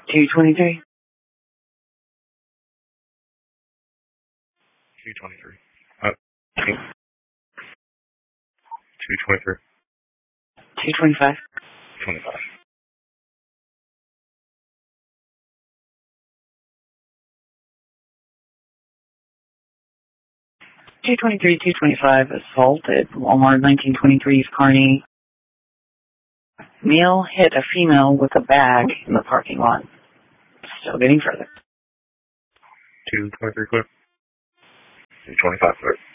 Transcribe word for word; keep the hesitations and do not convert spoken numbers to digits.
two twenty-three. two twenty-three. Uh, two twenty-three. two twenty-five. twenty-five. two twenty-three, two twenty-five, assault at Walmart, nineteen twenty-three, Kearney. Male hit a female with a bag in the parking lot. Still getting further. two twenty-three, clear. two twenty-five, clear.